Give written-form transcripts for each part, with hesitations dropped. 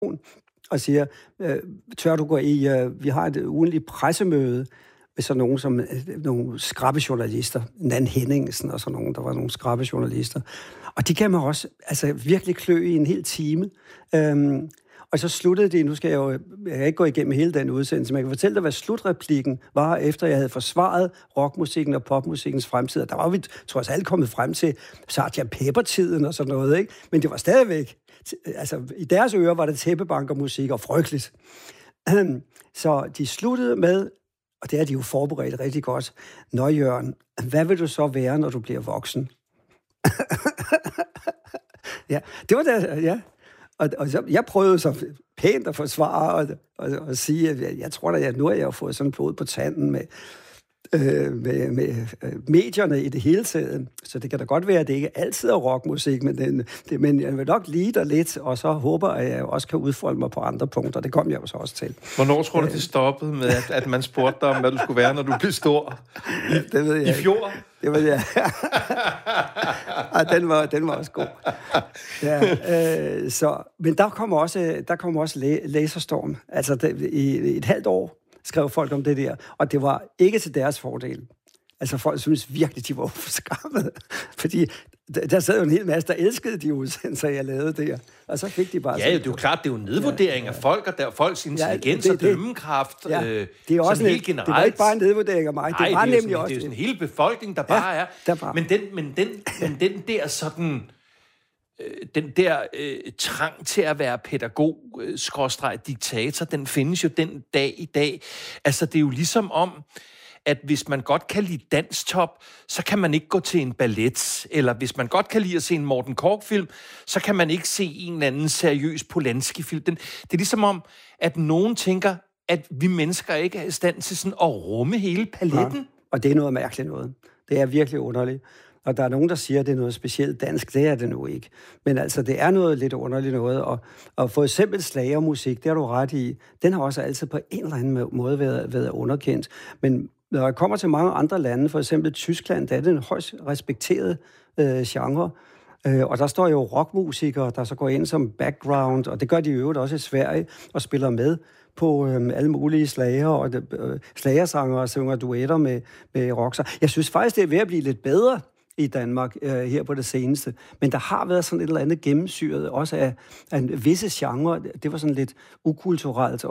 og siger, tør du gå i, vi har et ugentligt pressemøde med sådan nogen som nogle skrabbejournalister, Nan Henningsen og sådan nogen, der var nogle skrabbejournalister. Og de gav mig også virkelig klø i en hel time. Og så sluttede det, nu skal jeg kan ikke gå igennem hele den udsendelse, men jeg kan fortælle dig, hvad slutreplikken var, efter jeg havde forsvaret rockmusikken og popmusikkens fremtid. Der var vi trods alt kommet frem til Sgt. Pepper-tiden og sådan noget, ikke? Men det var stadigvæk, i deres ører var det tæppebankermusik og frygteligt. Så de sluttede med, og det er de jo forberedt rigtig godt, Nå Jørgen, hvad vil du så være, når du bliver voksen? Ja, det var det, ja. Og jeg prøvede så pænt at forsvare og sige, at jeg tror da, at nu har jeg jo fået sådan blod på tanden med medierne i det hele taget. Så det kan da godt være, at det ikke altid er rockmusik, men jeg vil nok lide dig lidt, og så håber jeg, at jeg også kan udfolde mig på andre punkter. Det kom jeg jo så også til. Hvornår tror du, det stoppede med, at man spurgte dig om, hvad du skulle være, når du blev stor? Det ved jeg I fjor? Det var jeg. Den var også god. Ja, men der kom også laserstorm. Altså i et halvt år skrev folk om det der, og det var ikke til deres fordel. Altså folk synes virkelig, de var uforskammet. Fordi der sad jo en hel masse, der elskede de udsendelser, jeg lavede der. Og så fik de bare... Ja, det er jo klart, det er jo en nedvurdering af folk, og der folks intelligens og dømmekraft. Ja, det er også helt generelt. Det var ikke bare en nedvurdering af mig. Nej, det var nemlig også... Det er jo sådan en hel befolkning, der bare er... Men den der sådan... Den der trang til at være pædagog, diktator, den findes jo den dag i dag. Altså, det er jo ligesom om, at hvis man godt kan lide danstop, så kan man ikke gå til en ballet. Eller hvis man godt kan lide at se en Morten Korch-film, så kan man ikke se en eller anden seriøs Polanski-film. Det er ligesom om, at nogen tænker, at vi mennesker ikke er i stand til sådan at rumme hele paletten. Ja, og det er noget mærkeligt noget. Det er virkelig underligt. Og der er nogen, der siger, at det er noget specielt dansk. Det er det nu ikke. Men altså, det er noget lidt underligt noget. Og for eksempel slagermusik, det har du ret i, den har også altid på en eller anden måde været underkendt. Men når jeg kommer til mange andre lande, for eksempel Tyskland, der er det en højst respekteret genre. Og der står jo rockmusikere, der så går ind som background, og det gør de i øvrigt også i Sverige, og spiller med på alle mulige slager og slagersanger og synger duetter med rocksanger. Jeg synes faktisk, det er ved at blive lidt bedre i Danmark her på det seneste. Men der har været sådan et eller andet gennemsyret, også af en visse genre. Det var sådan lidt ukulturelt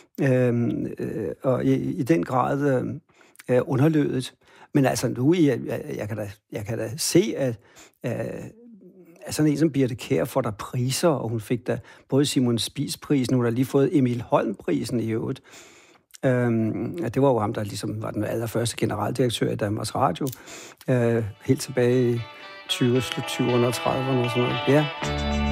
og i den grad underlødet. Men altså nu, jeg kan da se, at sådan en som Birthe Kjær får der priser, og hun fik da både Simon Spies-prisen, hun har lige fået Emil Holm-prisen i øvrigt. Det var jo ham, der ligesom var den allerførste generaldirektør i Danmarks Radio, helt tilbage i 20'erne og 30'erne og sådan noget. Ja.